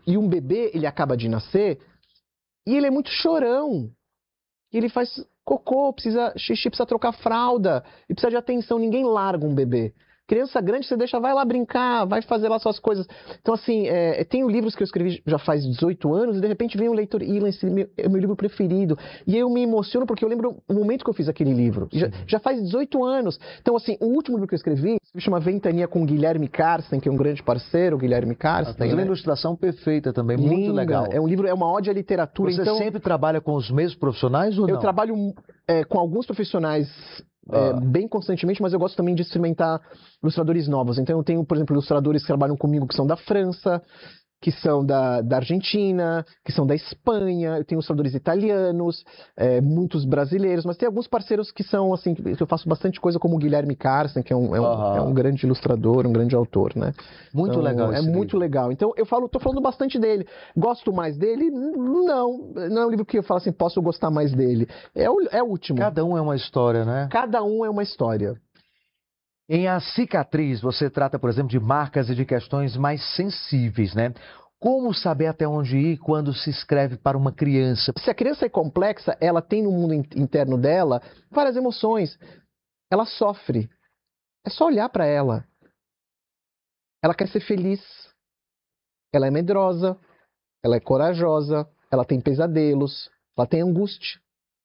E um bebê, ele acaba de nascer e ele é muito chorão. Ele faz cocô, precisa xixi, precisa trocar fralda, e precisa de atenção. Ninguém larga um bebê. Criança grande, você deixa, vai lá brincar, vai fazer lá suas coisas. Então, assim, tenho livros que eu escrevi já faz 18 anos, e de repente vem um leitor, Ilan, esse é meu livro preferido. E eu me emociono porque eu lembro o momento que eu fiz aquele livro. Já faz 18 anos. Então, assim, o último livro que eu escrevi se chama Ventania, com o Guilherme Carsten, que é um grande parceiro, o Guilherme Carsten. Faz uma ilustração perfeita também, muito Linda. legal. É um livro, é uma ode à literatura. Você então, sempre trabalha com os mesmos profissionais ou não? eu trabalho com alguns profissionais bem constantemente, mas eu gosto também de experimentar ilustradores novos. Então eu tenho, por exemplo, ilustradores que trabalham comigo que são da França, que são da Argentina, que são da Espanha, eu tenho ilustradores italianos, muitos brasileiros, mas tem alguns parceiros que são, assim, que eu faço bastante coisa, como o Guilherme Carsten, que é um grande ilustrador, um grande autor, né? Muito então, legal esse livro. Muito legal. Então tô falando bastante dele. Gosto mais dele? Não é um livro que eu falo assim, posso gostar mais dele. É o último. Cada um é uma história, né? Cada um é uma história. Em A Cicatriz, você trata, por exemplo, de marcas e de questões mais sensíveis, né? Como saber até onde ir quando se escreve para uma criança? Se a criança é complexa, ela tem no mundo interno dela várias emoções. Ela sofre. É só olhar para ela. Ela quer ser feliz. Ela é medrosa. Ela é corajosa. Ela tem pesadelos. Ela tem angústia.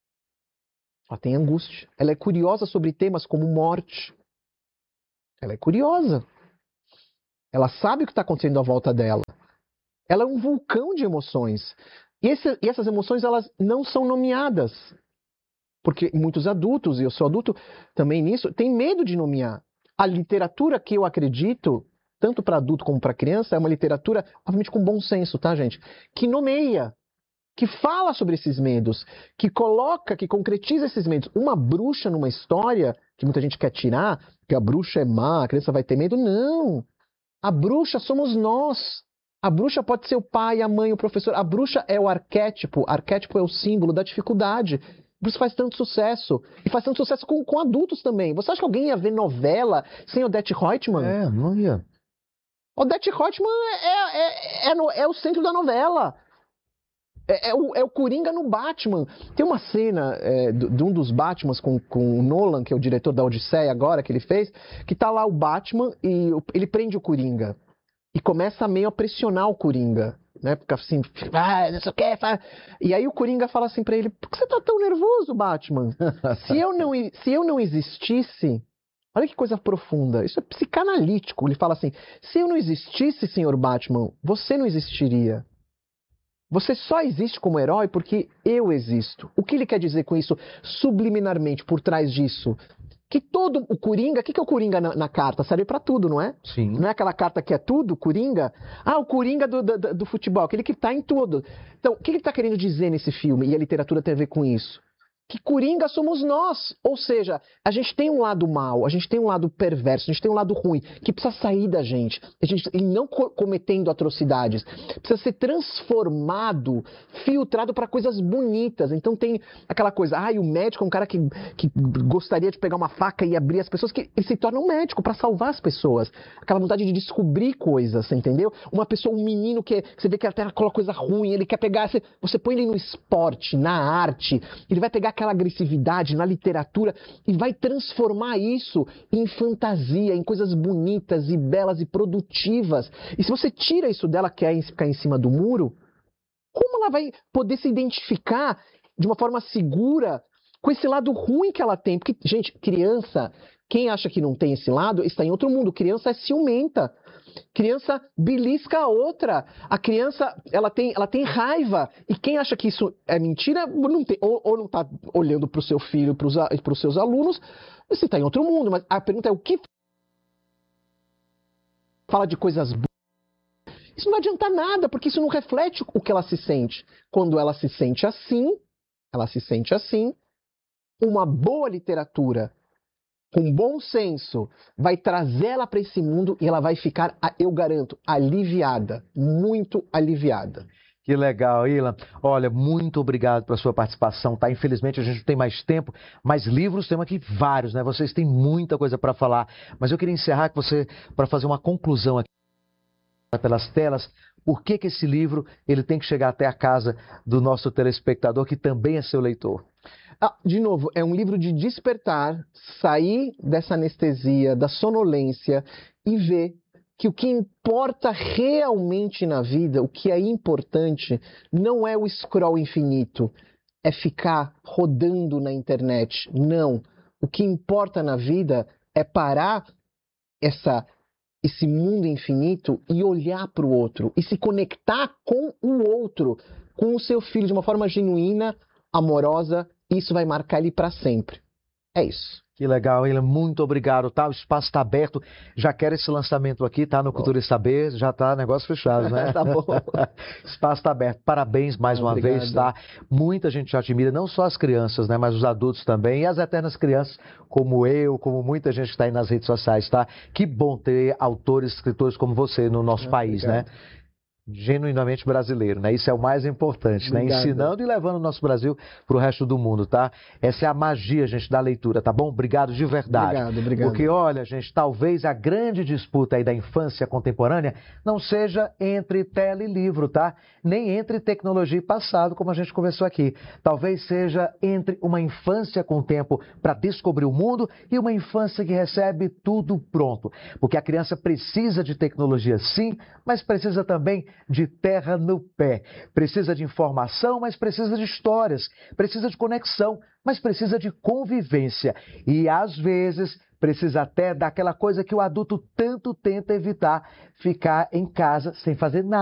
Ela é curiosa sobre temas como morte. Ela é curiosa. Ela sabe o que está acontecendo à volta dela. Ela é um vulcão de emoções. E essas emoções, elas não são nomeadas. Porque muitos adultos, e eu sou adulto também nisso, têm medo de nomear. A literatura que eu acredito, tanto para adulto como para criança, é uma literatura, obviamente, com bom senso, tá, gente? Que nomeia, que fala sobre esses medos, que coloca, que concretiza esses medos. Uma bruxa numa história, que muita gente quer tirar, que a bruxa é má, a criança vai ter medo. Não! A bruxa somos nós. A bruxa pode ser o pai, a mãe, o professor. A bruxa é o arquétipo. Arquétipo é o símbolo da dificuldade. Por isso faz tanto sucesso. E faz tanto sucesso com adultos também. Você acha que alguém ia ver novela sem Odete Roitman? Não ia. Odete Roitman é o centro da novela. É o Coringa no Batman. Tem uma cena de um dos Batmans com o Nolan, que é o diretor da Odisseia agora, que ele fez, que tá lá o Batman e ele prende o Coringa. E começa meio a pressionar o Coringa, né? Fica assim, não sei o que. E aí o Coringa fala assim pra ele, por que você tá tão nervoso, Batman? Se eu não existisse... Olha que coisa profunda. Isso é psicanalítico. Ele fala assim, se eu não existisse, senhor Batman, você não existiria. Você só existe como herói porque eu existo. O que ele quer dizer com isso subliminarmente por trás disso? Que todo o Coringa, o que é o Coringa na carta? Serve pra tudo, não é? Sim. Não é aquela carta que é tudo, Coringa? O Coringa do futebol, aquele que tá em tudo. Então, o que ele tá querendo dizer nesse filme? E a literatura tem a ver com isso? Que Coringa somos nós. Ou seja, a gente tem um lado mau, a gente tem um lado perverso, a gente tem um lado ruim, que precisa sair da gente. E não cometendo atrocidades. Precisa ser transformado, filtrado para coisas bonitas. Então tem aquela coisa, o médico é um cara que gostaria de pegar uma faca e abrir as pessoas, que ele se torna um médico para salvar as pessoas. Aquela vontade de descobrir coisas, você entendeu? Uma pessoa, um menino que você vê que até coloca coisa ruim, ele quer pegar, você põe ele no esporte, na arte, ele vai pegar aquela agressividade na literatura e vai transformar isso em fantasia, em coisas bonitas e belas e produtivas. E se você tira isso dela, que é ficar em cima do muro, como ela vai poder se identificar de uma forma segura com esse lado ruim que ela tem? Porque, gente, criança, quem acha que não tem esse lado, está em outro mundo. Criança é ciumenta. Criança belisca a outra. A criança, ela tem raiva. E quem acha que isso é mentira, não tem, ou não está olhando para o seu filho, para os seus alunos, você está em outro mundo. Mas a pergunta é, o que fala de coisas boas? Isso não adianta nada, porque isso não reflete o que ela se sente. Quando ela se sente assim, uma boa literatura com bom senso, vai trazê-la para esse mundo e ela vai ficar, eu garanto, aliviada, muito aliviada. Que legal, Ilan. Olha, muito obrigado pela sua participação, tá? Infelizmente a gente não tem mais tempo, mas livros temos aqui vários, né? Vocês têm muita coisa para falar, mas eu queria encerrar com você para fazer uma conclusão aqui. pelas telas, por que esse livro ele tem que chegar até a casa do nosso telespectador, que também é seu leitor? De novo, é um livro de despertar, sair dessa anestesia, da sonolência e ver que o que importa realmente na vida, o que é importante, não é o scroll infinito, é ficar rodando na internet. Não. O que importa na vida é parar esse mundo infinito e olhar para o outro e se conectar com o outro, com o seu filho de uma forma genuína, amorosa. Isso vai marcar ele para sempre. É isso. Que legal, William. Muito obrigado, tá? O espaço está aberto. Já quero esse lançamento aqui, tá? No Cultura e Saber, já tá negócio fechado, né? Tá bom. Espaço está aberto. Parabéns mais uma vez, tá? Muita gente já admira, não só as crianças, né? Mas os adultos também. E as eternas crianças, como eu, como muita gente que está aí nas redes sociais, tá? Que bom ter autores, escritores como você no nosso país, obrigado. né? Genuinamente brasileiro, né? Isso é o mais importante, né? Obrigado. Ensinando e levando o nosso Brasil para o resto do mundo, tá? Essa é a magia, gente, da leitura, tá bom? Obrigado de verdade. Obrigado. Porque, olha, gente, talvez a grande disputa aí da infância contemporânea não seja entre tela e livro, tá? Nem entre tecnologia e passado, como a gente conversou aqui. Talvez seja entre uma infância com tempo para descobrir o mundo e uma infância que recebe tudo pronto. Porque a criança precisa de tecnologia, sim, mas precisa também de terra no pé. Precisa de informação, mas precisa de histórias. Precisa de conexão, mas precisa de convivência. E, às vezes, precisa até daquela coisa que o adulto tanto tenta evitar, ficar em casa sem fazer nada.